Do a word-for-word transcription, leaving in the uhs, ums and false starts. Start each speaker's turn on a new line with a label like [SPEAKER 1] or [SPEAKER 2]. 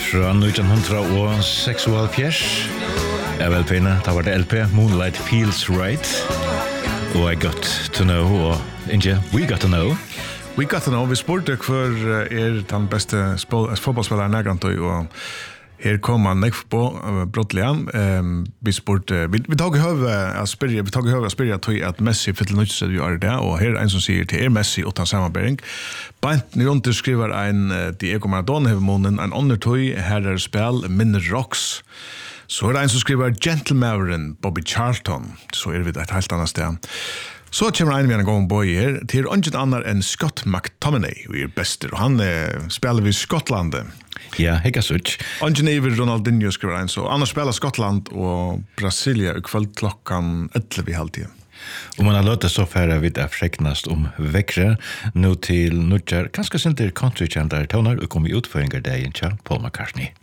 [SPEAKER 1] fra nittonhundrasextiosex. Jeg vel pene, da var det L P, Moonlight Feels Right. Og I got to know, og Inge, we got to know.
[SPEAKER 2] We got to know, vi spurte hver er den beste fotballspilleren nærgant, og her kom han nekv på brotteligen. Um, vi spurte, vi, vi tog i høve av spyrja, vi tog i høve av spyrja tog at Messi fyller nødvendig vi gjør det, og her er en som sier til er Messi utan samarbeiding. Bant rundt skriver en Diego Maradona hevemonen, en andre tog, her er spil, minne rocks. Så er det en som skriver Gentlemaveren, Bobby Charlton, så er vi det et helt annet sted. Så kommer en vi en gang på her, til ingen annan enn Scott McTominay, vi er bester, og han eh, spiller vi Skottlandet.
[SPEAKER 1] Ja, hekka sutt.
[SPEAKER 2] Ingen Iver Ronaldinho skriver en så. Annars spiller Skottland og Brasilia i kveld klokken elleve i halvtiden.
[SPEAKER 1] Og man har låtet så færre vidt av freknast om vekkre, nå til Nudjar, kanskje sinter country-kjentar toner, og kom i utføringer deg, Paul McCartney.